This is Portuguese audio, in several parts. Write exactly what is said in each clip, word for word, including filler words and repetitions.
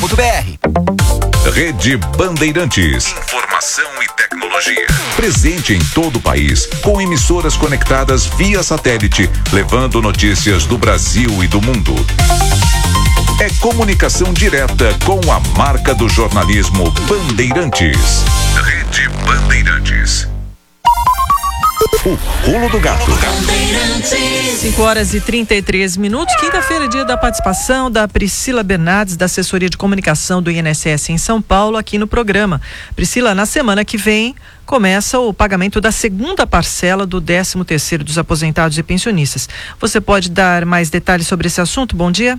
ponto b r. Rede Bandeirantes. Informação e tecnologia. Presente em todo o país, com emissoras conectadas via satélite, levando notícias do Brasil e do mundo. É comunicação direta com a marca do jornalismo Bandeirantes. Rede Bandeirantes. O Pulo do Gato. cinco horas e trinta e três minutos. Quinta-feira, dia da participação da Priscila Bernardes, da assessoria de comunicação do I N S S em São Paulo, aqui no programa. Priscila, na semana que vem começa o pagamento da segunda parcela do décimo terceiro dos aposentados e pensionistas. Você pode dar mais detalhes sobre esse assunto? Bom dia.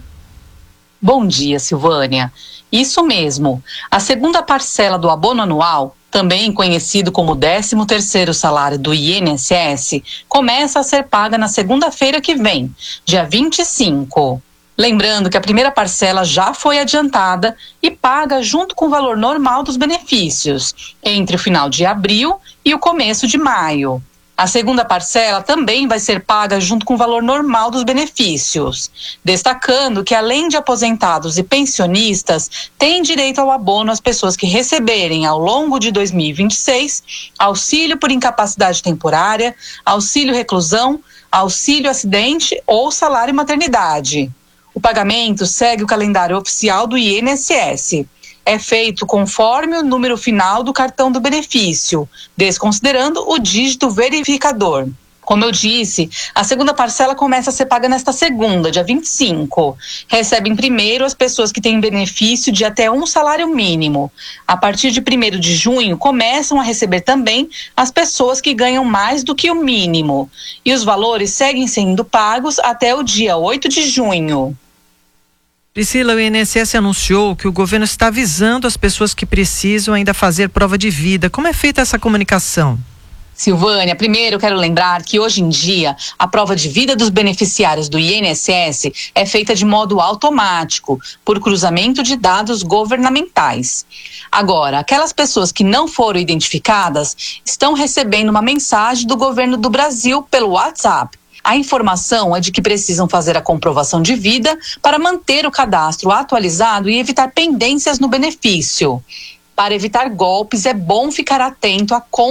Bom dia, Silvânia. Isso mesmo. A segunda parcela do abono anual, também conhecido como décimo terceiro salário do I N S S, começa a ser paga na segunda-feira que vem, dia vinte e cinco. Lembrando que a primeira parcela já foi adiantada e paga junto com o valor normal dos benefícios, entre o final de abril e o começo de maio. A segunda parcela também vai ser paga junto com o valor normal dos benefícios, destacando que além de aposentados e pensionistas, tem direito ao abono as pessoas que receberem ao longo de dois mil e vinte e seis auxílio por incapacidade temporária, auxílio reclusão, auxílio acidente ou salário maternidade. O pagamento segue o calendário oficial do I N S S. É feito conforme o número final do cartão do benefício, desconsiderando o dígito verificador. Como eu disse, a segunda parcela começa a ser paga nesta segunda, dia vinte e cinco. Recebem primeiro as pessoas que têm benefício de até um salário mínimo. A partir de primeiro de junho, começam a receber também as pessoas que ganham mais do que o mínimo. E os valores seguem sendo pagos até o dia oito de junho. Priscila, o I N S S anunciou que o governo está avisando as pessoas que precisam ainda fazer prova de vida. Como é feita essa comunicação? Silvânia, primeiro eu quero lembrar que hoje em dia a prova de vida dos beneficiários do I N S S é feita de modo automático, por cruzamento de dados governamentais. Agora, aquelas pessoas que não foram identificadas estão recebendo uma mensagem do governo do Brasil pelo WhatsApp. A informação é de que precisam fazer a comprovação de vida para manter o cadastro atualizado e evitar pendências no benefício. Para evitar golpes, é bom ficar atento a